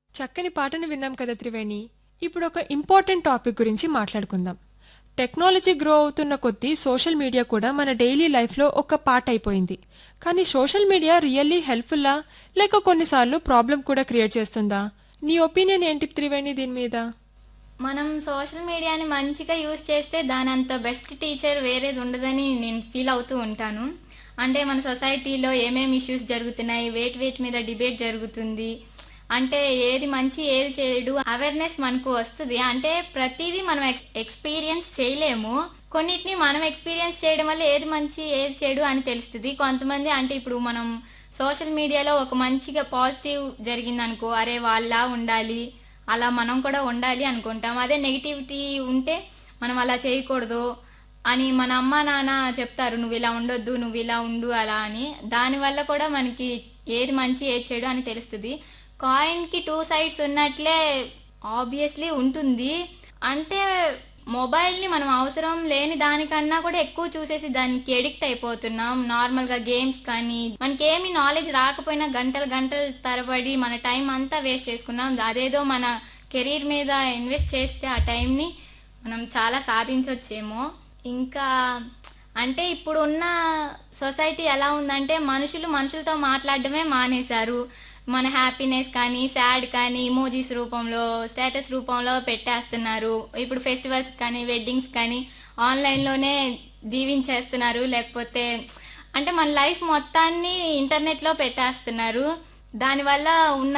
చక్కని పాటను విన్నాం కదా త్రివేణి. ఇప్పుడు ఒక ఇంపార్టెంట్ టాపిక్ గురించి మాట్లాడుకుందాం. టెక్నాలజీ గ్రో అవుతున్న కొద్దీ సోషల్ మీడియా కూడా మన డైలీ లైఫ్లో ఒక పార్ట్ అయిపోయింది. కానీ సోషల్ మీడియా రియల్లీ హెల్ప్ఫుల్లా, లేక కొన్నిసార్లు ప్రాబ్లం కూడా క్రియేట్ చేస్తుందా? నీ ఒపీనియన్ ఏంటి త్రివేణి దీని మీద? మనం సోషల్ మీడియాని మంచిగా యూజ్ చేస్తే దానంత బెస్ట్ టీచర్ వేరేది ఉండదని నేను ఫీల్ అవుతూ ఉంటాను. అంటే మన సొసైటీలో ఏమేమి ఇష్యూస్ జరుగుతున్నాయి, వేటి మీద డిబేట్ జరుగుతుంది, అంటే ఏది మంచి ఏది చెడు అవేర్నెస్ మనకు వస్తుంది. అంటే ప్రతిదీ మనం ఎక్స్పీరియన్స్ చేయలేము, కొన్నిటిని మనం ఎక్స్పీరియన్స్ చేయడం వల్ల ఏది మంచి ఏది చెడు అని తెలుస్తుంది. కొంతమంది అంటే ఇప్పుడు మనం సోషల్ మీడియాలో ఒక మంచిగా పాజిటివ్ జరిగిందనుకో, అరే వాళ్ళ ఉండాలి, అలా మనం కూడా ఉండాలి అనుకుంటాం. అదే నెగిటివిటీ ఉంటే మనం అలా చేయకూడదు అని మన అమ్మ నాన్న చెప్తారు, నువ్వు ఇలా ఉండొద్దు, నువ్వు ఇలా ఉండు అలా అని. దానివల్ల కూడా మనకి ఏది మంచి ఏది చెడు అని తెలుస్తుంది. కాయిన్కి టూ సైడ్స్ ఉన్నట్లే ఆబ్వియస్లీ ఉంటుంది. అంటే మొబైల్ని మనం అవసరం లేని దానికన్నా కూడా ఎక్కువ చూసేసి దానికి ఎడిక్ట్ అయిపోతున్నాం. నార్మల్గా గేమ్స్ కానీ మనకి ఏమి నాలెడ్జ్ రాకపోయినా గంటలు తరబడి మన టైం అంతా వేస్ట్ చేసుకున్నాం. అదేదో మన కెరీర్ మీద ఇన్వెస్ట్ చేస్తే ఆ టైంని మనం చాలా సాధించవచ్చేమో. ఇంకా అంటే ఇప్పుడు ఉన్న సొసైటీ ఎలా ఉందంటే మనుషులతో మాట్లాడడమే మానేశారు. మన హ్యాపీనెస్ కానీ సాడ్ కానీ ఇమోజీస్ రూపంలో స్టేటస్ రూపంలో పెట్టేస్తున్నారు. ఇప్పుడు ఫెస్టివల్స్ కానీ వెడ్డింగ్స్ కానీ ఆన్లైన్లోనే దీవించేస్తున్నారు. లేకపోతే అంటే మన లైఫ్ మొత్తాన్ని ఇంటర్నెట్లో పెట్టేస్తున్నారు. దానివల్ల ఉన్న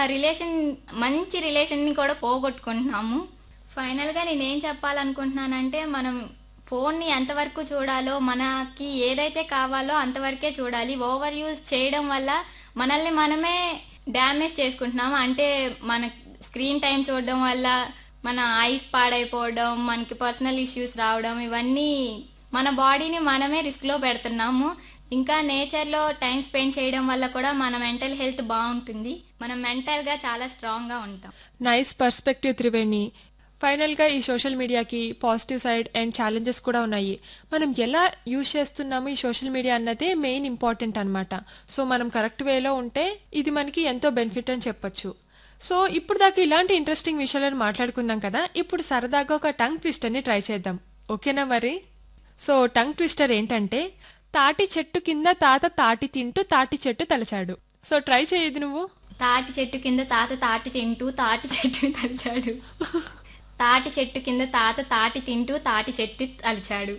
మంచి రిలేషన్ని కూడా పోగొట్టుకుంటున్నాము. ఫైనల్గా నేనేం చెప్పాలనుకుంటున్నానంటే మనం ఫోన్ని ఎంతవరకు చూడాలో, మనకి ఏదైతే కావాలో అంతవరకే చూడాలి. ఓవర్ యూజ్ చేయడం వల్ల మనల్ని మనమే డ్యామేజ్ చేసుకుంటున్నాము. అంటే మన స్క్రీన్ టైం చూడడం వల్ల మన ఐస్ పాడైపోవడం, మనకి పర్సనల్ ఇష్యూస్ రావడం, ఇవన్నీ మన బాడీని మనమే రిస్క్లో పెడుతున్నాము. ఇంకా నేచర్లో టైం స్పెండ్ చేయడం వల్ల కూడా మన మెంటల్ హెల్త్ బాగుంటుంది. మనం మెంటల్గా చాలా స్ట్రాంగ్గా ఉంటాం. Nice perspective Triveni. ఫైనల్గా ఈ సోషల్ మీడియాకి పాజిటివ్ సైడ్ అండ్ ఛాలెంజెస్ కూడా ఉన్నాయి. మనం ఎలా యూజ్ చేస్తున్నాము ఈ సోషల్ మీడియా అన్నదే మెయిన్ ఇంపార్టెంట్ అనమాట. సో మనం కరెక్ట్ వేలో ఉంటే ఇది మనకి ఎంతో బెనిఫిట్ అని చెప్పొచ్చు. సో ఇప్పుడు దాకా ఇలాంటి ఇంట్రెస్టింగ్ విషయాలను మాట్లాడుకుందాం కదా. ఇప్పుడు సరదాగా ఒక టంగ్ ట్విస్టర్ని ట్రై చేద్దాం, ఓకేనా మరి? సో టంగ్ ట్విస్టర్ ఏంటంటే, తాటి చెట్టు కింద తాత తాటి తింటూ తాటి చెట్టు తలచాడు. సో ట్రై చేయదు నువ్వు. తాటి చెట్టు కింద తాత తాటి తింటూ తాటి చెట్టు తలచాడు. తాటి చెట్టు కింద తాత తాటి తింటూ తాటి చెట్టు తలిచాడు.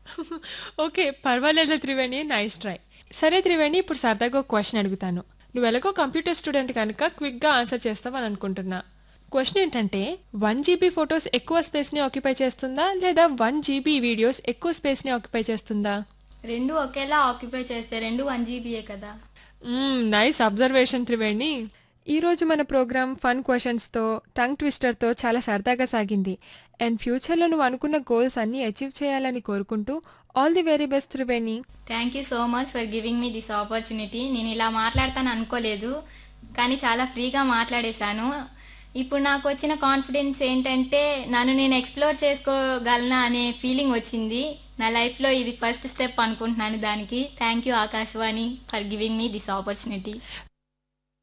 ఓకే, పర్వాలేదు త్రివేణి, నైస్ ట్రై. సరే త్రివేణి, ఇప్పుడు సరదాగా ఒక క్వశ్చన్ అడుగుతాను. నువ్వు ఎలాగో కంప్యూటర్ స్టూడెంట్ కనుక క్విక్గా ఆన్సర్ చేస్తావని అనుకుంటున్నా. క్వశ్చన్ ఏంటంటే, 1 GB ఫొటోస్ ఎక్కువ స్పేస్ని ఆక్యుపై చేస్తుందా, లేదా 1 GB వీడియోస్ ఎక్కువ స్పేస్ని ఆక్యుపై చేస్తుందా? రెండు ఒకేలా ఆక్యుపై చేస్తే రెండు 1 GB కదా. Nice observation Triveni. ఈరోజు మన ప్రోగ్రామ్ ఫన్ క్వశ్చన్స్తో, టంగ్ ట్విస్టర్తో చాలా సరదాగా సాగింది. అండ్ ఫ్యూచర్లో నువ్వు అనుకున్న గోల్స్ అన్నీ అచీవ్ చేయాలని కోరుకుంటూ all the very best Triveni. Thank you so much for giving me this opportunity. నేను ఇలా మాట్లాడతాను అనుకోలేదు, కానీ చాలా ఫ్రీగా మాట్లాడేశాను. ఇప్పుడు నాకు వచ్చిన కాన్ఫిడెన్స్ ఏంటంటే నన్ను నేను ఎక్స్ప్లోర్ చేసుకోగలనా అనే ఫీలింగ్ వచ్చింది. నా లైఫ్లో ఇది ఫస్ట్ స్టెప్ అనుకుంటున్నాను దానికి. Thank you Akashvani for giving me this opportunity.